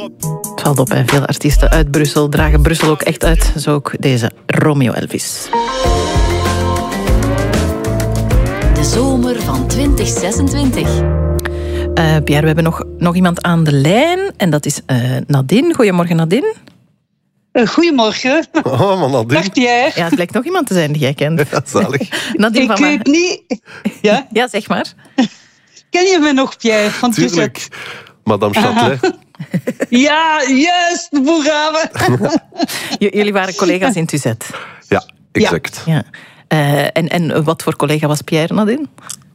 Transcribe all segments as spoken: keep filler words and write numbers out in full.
Het valt op, hè. Veel artiesten uit Brussel dragen Brussel ook echt uit. Zo ook deze Romeo Elvis. De zomer van twintig zesentwintig. Uh, Pierre, we hebben nog, nog iemand aan de lijn. En dat is uh, Nadine. Goedemorgen, Nadine. Uh, goedemorgen. Oh, man, Nadine. Dag, Pierre. Ja, het blijkt nog iemand te zijn die jij kent. Ja, zalig. Nadine ik van weet niet... Ja? Ja, zeg maar. Ken je me nog, Pierre? Van Tuurlijk. Tuzet? Madame Châtelet. Ja, juist, Boerhaven. J- jullie waren collega's in Tuzet. Ja, exact. Ja. Uh, en, en wat voor collega was Pierre, Nadine?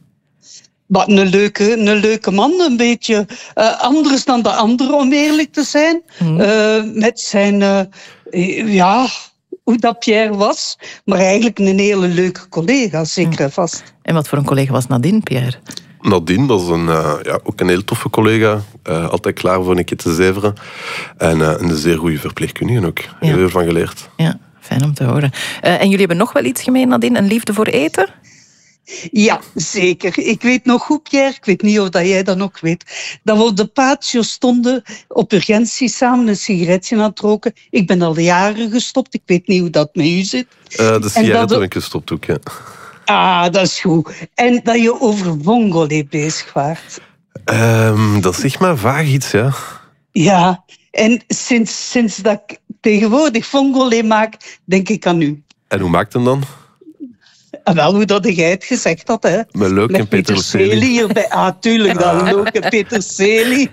Wat een leuke, een leuke man, een beetje uh, anders dan de anderen, om eerlijk te zijn. Mm. Uh, met zijn, uh, ja, hoe dat Pierre was. Maar eigenlijk een hele leuke collega, zeker en vast. En wat voor een collega was Nadine, Pierre? Nadine, dat is een, uh, ja, ook een heel toffe collega. Uh, altijd klaar voor een keer te zeveren. En uh, een zeer goede verpleegkundige ook. Heel veel van geleerd. Ja, fijn om te horen. Uh, en jullie hebben nog wel iets gemeen, Nadine? Een liefde voor eten? Ja, zeker. Ik weet nog goed, Pierre, ik weet niet of dat jij dat ook weet, dat we op de patio stonden op urgentie samen een sigaretje aan het roken. Ik ben al jaren gestopt, ik weet niet hoe dat met u zit. Uh, de sigaret heb ik gestopt ook, ja. Ah, dat is goed. En dat je over Vongole bezig waart. Um, dat zegt maar vaag iets, ja. Ja, en sinds, sinds dat ik tegenwoordig Vongole maak, denk ik aan u. En hoe maakt hem dan? En wel, hoe dat jij het gezegd had, hè. Met leuk en peterselie hierbij. Ah, tuurlijk, dan leuk en peterselie.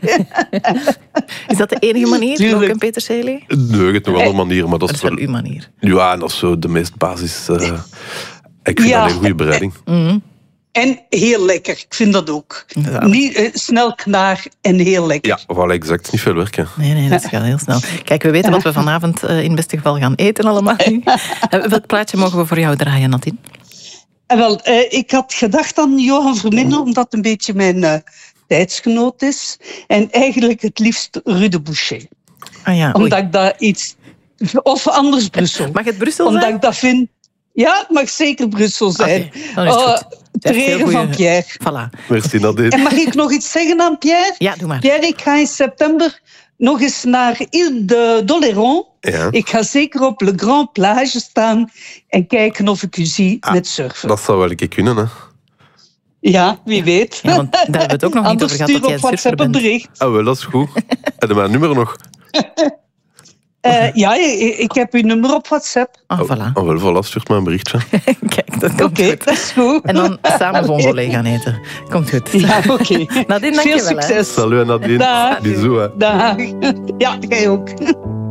Is dat de enige manier, leuk en peterselie? Nee, je hebt nog andere manieren, maar dat, dat is wel uw manier. Ja, dat is zo de meest basis... Uh, ik vind ja, dat een goede bereiding. Mm-hmm. En heel lekker, ik vind dat ook. Ja. Niet uh, snel knaar en heel lekker. Ja, voilà, exact. Niet veel werken. Nee, nee, dat gaat heel snel. Kijk, we weten wat we vanavond uh, in het beste geval gaan eten allemaal. Uh, welk plaatje mogen we voor jou draaien, Nadine? En wel, uh, ik had gedacht aan Johan Verminde, omdat het een beetje mijn uh, tijdsgenoot is. En eigenlijk het liefst Rue de Boucher. Ah, ja, omdat ik dat iets... Of anders Brussel. Mag het Brussel omdat zijn? Omdat ik dat vind... Ja, het mag zeker Brussel zijn. Okay, dan is het goed. Uh, ter ere van Pierre. Voilà. Merci, Nadine. En mag ik nog iets zeggen aan Pierre? Ja, doe maar. Pierre, ik ga in september nog eens naar Ile de d'Oléron. Ja. Ik ga zeker op Le Grand Plage staan en kijken of ik u zie ah, met surfen. Dat zou wel een keer kunnen, hè? Ja, wie weet. Ja, want daar hebben we het ook nog niet over gehad dat jij op WhatsApp een bericht. Ah, wel, dat is goed. Heb je mijn nummer nog? Uh, ja, ik heb uw nummer op WhatsApp. Ah, oh, voilà. Oh, wel, voilà, stuurt me een berichtje. Kijk, dat komt okay, goed. Dat is goed. En dan samen Vongole gaan eten. Komt goed. Ja, oké. Okay. Nadine, dank Veel je wel. succes. Salut, Nadine. Dag. Bisous, hè. Dag. Ja, jij ook.